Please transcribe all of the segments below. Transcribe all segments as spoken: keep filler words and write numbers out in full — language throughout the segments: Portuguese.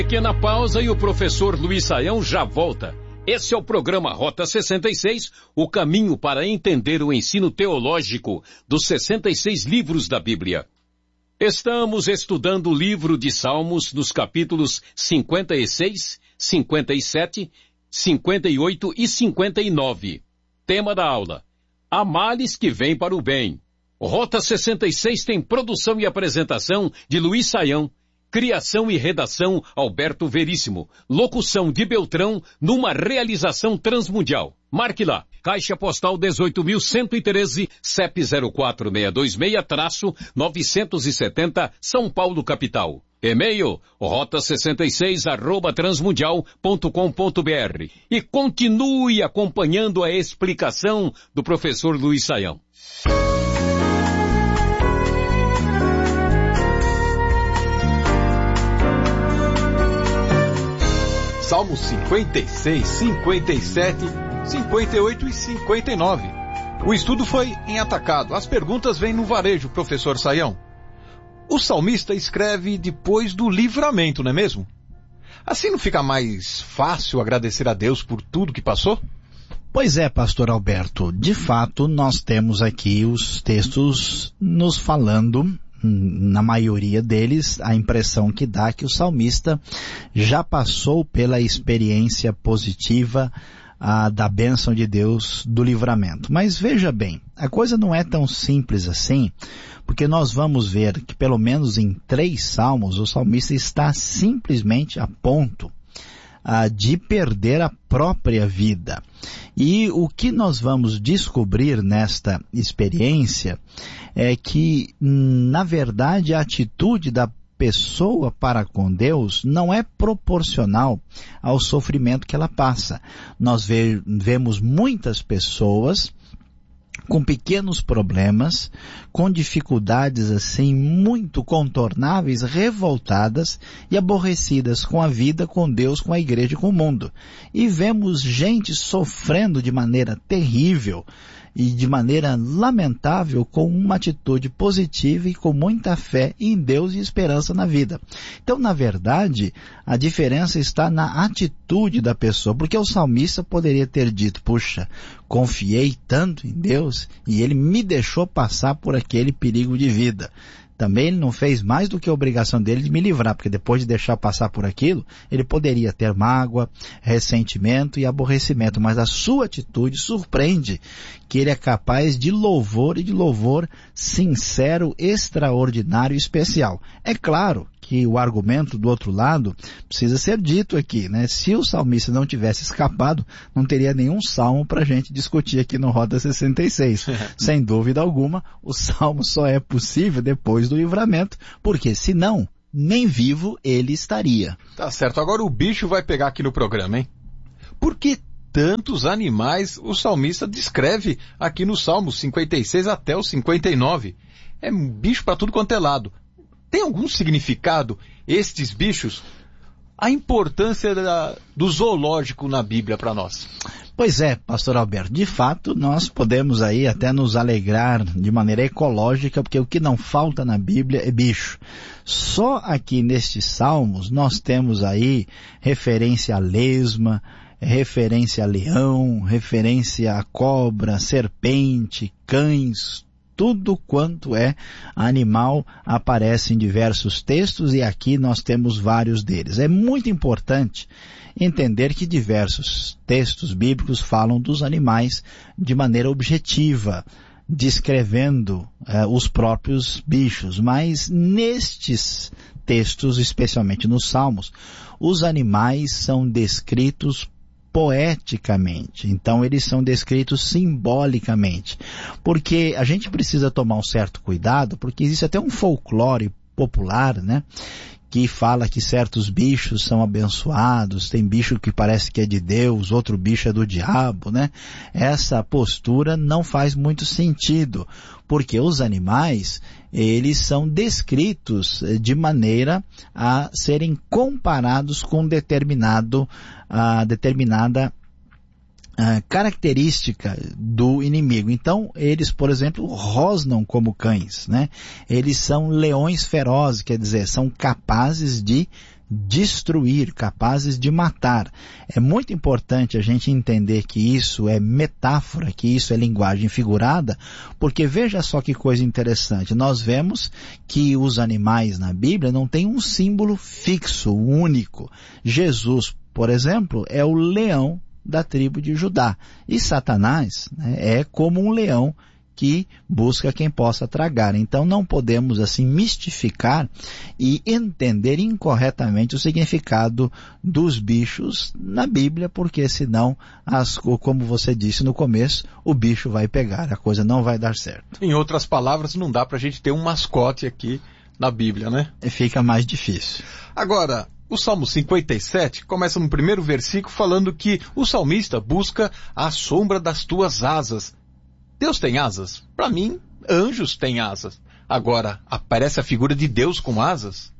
Pequena pausa e o professor Luiz Saião já volta. Esse é o programa Rota sessenta e seis, o caminho para entender o ensino teológico dos sessenta e seis livros da Bíblia. Estamos estudando o livro de Salmos nos capítulos cinquenta e seis, cinquenta e sete, cinquenta e oito e cinquenta e nove. Tema da aula: há males que vêm para o bem. Rota sessenta e seis tem produção e apresentação de Luiz Saião. Criação e redação, Alberto Veríssimo. Locução de Beltrão, numa realização transmundial. Marque lá. Caixa Postal dezoito mil cento e treze, C E P zero quatro seis dois seis, novecentos e setenta, São Paulo, capital. E-mail, rota sessenta e seis, arroba transmundial ponto com ponto br. E continue acompanhando a explicação do professor Luiz Saião. Salmos cinquenta e seis, cinquenta e sete, cinquenta e oito e cinquenta e nove. O estudo foi em atacado. As perguntas vêm no varejo, professor Saião. O salmista escreve depois do livramento, não é mesmo? Assim não fica mais fácil agradecer a Deus por tudo que passou? Pois é, pastor Alberto. De fato, nós temos aqui os textos nos falando, na maioria deles, a impressão que dá que o salmista já passou pela experiência positiva ah, da bênção de Deus do livramento. Mas veja bem, a coisa não é tão simples assim, porque nós vamos ver que pelo menos em três salmos o salmista está simplesmente a ponto ah, de perder a própria vida. E o que nós vamos descobrir nesta experiência é que, na verdade, a atitude da pessoa para com Deus não é proporcional ao sofrimento que ela passa. Nós ve- vemos muitas pessoas com pequenos problemas, com dificuldades assim muito contornáveis, revoltadas e aborrecidas com a vida, com Deus, com a igreja e com o mundo. E vemos gente sofrendo de maneira terrível e de maneira lamentável com uma atitude positiva e com muita fé em Deus e esperança na vida. Então, na verdade, a diferença está na atitude da pessoa, porque o salmista poderia ter dito, puxa, confiei tanto em Deus e Ele me deixou passar por aquele perigo de vida. Também ele não fez mais do que a obrigação dele de me livrar, porque depois de deixar passar por aquilo, ele poderia ter mágoa, ressentimento e aborrecimento, mas a sua atitude surpreende que ele é capaz de louvor e de louvor sincero, extraordinário e especial. É claro que o argumento do outro lado precisa ser dito aqui, né? Se o salmista não tivesse escapado, não teria nenhum salmo para a gente discutir aqui no Rota sessenta e seis. Sem dúvida alguma, o salmo só é possível depois do livramento, porque senão, nem vivo ele estaria. Tá certo, agora o bicho vai pegar aqui no programa, hein? Por que tantos animais o salmista descreve aqui no Salmo cinquenta e seis até o cinquenta e nove? É bicho para tudo quanto é lado. Tem algum significado estes bichos? A importância da, do zoológico na Bíblia para nós? Pois é, pastor Alberto, de fato nós podemos aí até nos alegrar de maneira ecológica, porque o que não falta na Bíblia é bicho. Só aqui nestes salmos nós temos aí referência a lesma, referência a leão, referência a cobra, serpente, cães, tudo quanto é animal aparece em diversos textos e aqui nós temos vários deles. É muito importante entender que diversos textos bíblicos falam dos animais de maneira objetiva, descrevendo eh, os próprios bichos, mas nestes textos, especialmente nos Salmos, os animais são descritos poeticamente, então eles são descritos simbolicamente, porque a gente precisa tomar um certo cuidado, porque existe até um folclore popular, né, que fala que certos bichos são abençoados, tem bicho que parece que é de Deus, outro bicho é do diabo, né? Essa postura não faz muito sentido, porque os animais, eles são descritos de maneira a serem comparados com determinado, uh, determinada Uh, característica do inimigo. Então, eles, por exemplo, rosnam como cães, né? Eles são leões ferozes, quer dizer, são capazes de destruir, capazes de matar. É muito importante a gente entender que isso é metáfora, que isso é linguagem figurada, porque veja só que coisa interessante. Nós vemos que os animais na Bíblia não têm um símbolo fixo, único. Jesus, por exemplo, é o leão da tribo de Judá. E Satanás, né, é como um leão que busca quem possa tragar. Então não podemos assim mistificar e entender incorretamente o significado dos bichos na Bíblia, porque senão, as, como você disse no começo, o bicho vai pegar, a coisa não vai dar certo. Em outras palavras, não dá pra gente ter um mascote aqui na Bíblia, né? E fica mais difícil. Agora, o Salmo cinquenta e sete começa no primeiro versículo falando que o salmista busca a sombra das tuas asas. Deus tem asas? Para mim, anjos têm asas. Agora, aparece a figura de Deus com asas?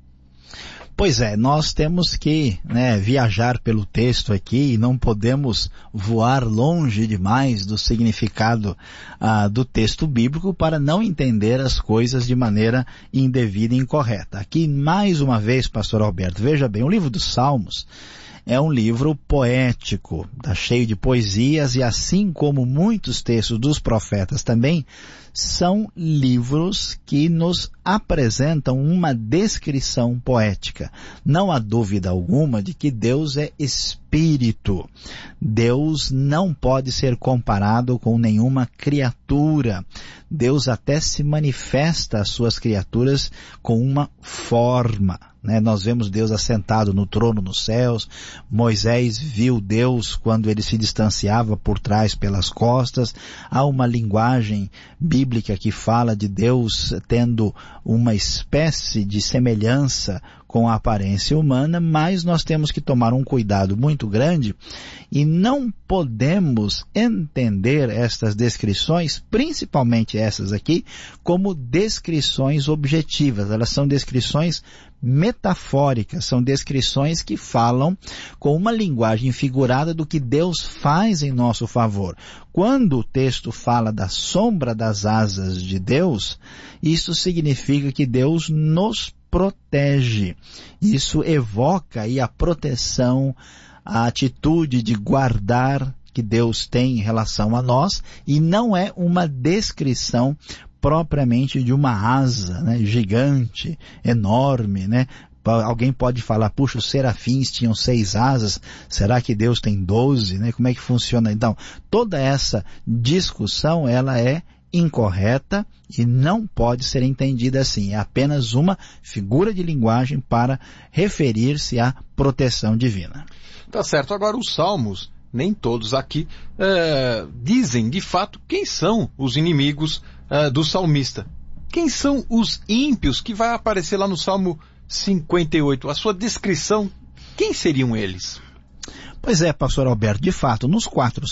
Pois é, nós temos que, né, viajar pelo texto aqui e não podemos voar longe demais do significado ah, do texto bíblico para não entender as coisas de maneira indevida e incorreta. Aqui, mais uma vez, pastor Alberto, veja bem, o livro dos Salmos é um livro poético, está cheio de poesias e assim como muitos textos dos profetas também, são livros que nos apresentam uma descrição poética. Não há dúvida alguma de que Deus é espírito. Deus não pode ser comparado com nenhuma criatura. Deus até se manifesta às suas criaturas com uma forma. Né? Nós vemos Deus assentado no trono nos céus. Moisés viu Deus quando ele se distanciava por trás pelas costas. Há uma linguagem bíblica que fala de Deus tendo uma espécie de semelhança com a aparência humana, mas nós temos que tomar um cuidado muito grande e não podemos entender estas descrições, principalmente essas aqui, como descrições objetivas. Elas são descrições metafóricas, são descrições que falam com uma linguagem figurada do que Deus faz em nosso favor. Quando o texto fala da sombra das asas de Deus, isso significa que Deus nos protege. Isso evoca aí a proteção, a atitude de guardar que Deus tem em relação a nós, e não é uma descrição propriamente de uma asa, né, gigante, enorme, né? Alguém pode falar, puxa, os serafins tinham seis asas, será que Deus tem doze, né? Como é que funciona? Então, toda essa discussão, ela é incorreta e não pode ser entendida assim. É apenas uma figura de linguagem para referir-se à proteção divina. Tá certo. Agora, os salmos, nem todos aqui, é, dizem de fato quem são os inimigos é, do salmista. Quem são os ímpios que vai aparecer lá no Salmo cinquenta e oito? A sua descrição, quem seriam eles? Pois é, pastor Alberto, de fato, nos quatro